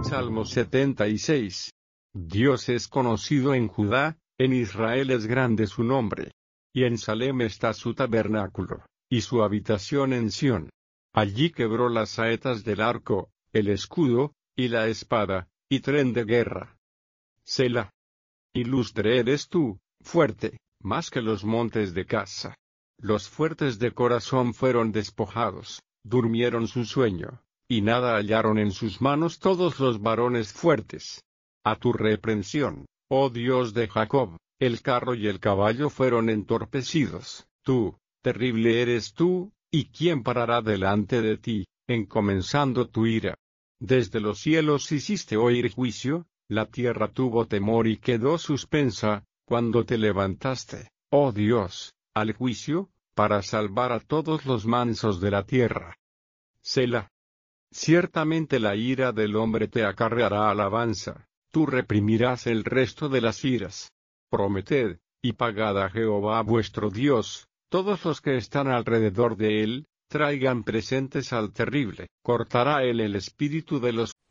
Salmo 76. Dios es conocido en Judá, en Israel es grande su nombre. Y en Salem está su tabernáculo, y su habitación en Sión. Allí quebró las saetas del arco, el escudo, y la espada, y tren de guerra. Selah. Ilustre eres tú, fuerte, más que los montes de Casa. Los fuertes de corazón fueron despojados, durmieron su sueño, y nada hallaron en sus manos todos los varones fuertes. A tu reprensión, oh Dios de Jacob, el carro y el caballo fueron entorpecidos. Tú, terrible eres tú, ¿y quién parará delante de ti, encomenzando tu ira? Desde los cielos hiciste oír juicio, la tierra tuvo temor y quedó suspensa, cuando te levantaste, oh Dios, al juicio, para salvar a todos los mansos de la tierra. Selah. Ciertamente la ira del hombre te acarreará alabanza, tú reprimirás el resto de las iras. Prometed, y pagad a Jehová vuestro Dios, todos los que están alrededor de él, traigan presentes al terrible. Cortará él el espíritu de los